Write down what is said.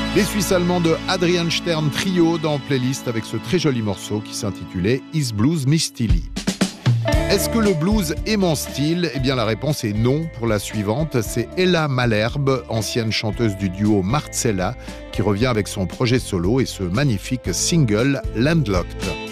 Les Suisses allemands de Adrian Stern Trio dans Playlist avec ce très joli morceau qui s'intitulait Is Blues My Style. Est-ce que le blues est mon style ? Eh bien la réponse est non pour la suivante. C'est Ella Malherbe, ancienne chanteuse du duo Marcella, qui revient avec son projet solo et ce magnifique single Landlocked.